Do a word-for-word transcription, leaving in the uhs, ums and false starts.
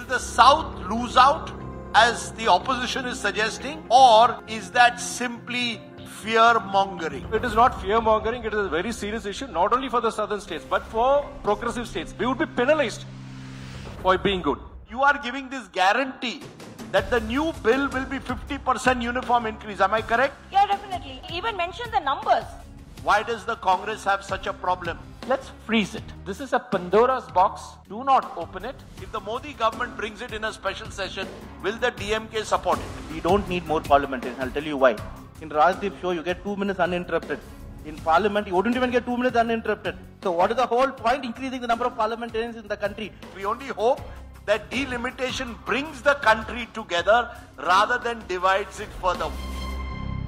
Will the South lose out, as the opposition is suggesting, or is that simply fear-mongering? It is not fear-mongering. It is a very serious issue, not only for the southern states, but for progressive states. We would be penalized for being good. You are giving this guarantee that the new bill will be fifty percent uniform increase. Am I correct? Yeah, definitely. Even mention the numbers. Why does the Congress have such a problem? Let's freeze it. This is a Pandora's box. Do not open it. If the Modi government brings it in a special session, will the D M K support it? We don't need more parliamentarians. I'll tell you why. In Rajdeep show, you get two minutes uninterrupted. In parliament, you wouldn't even get two minutes uninterrupted. So what is the whole point increasing the number of parliamentarians in the country? We only hope that delimitation brings the country together rather than divides it further.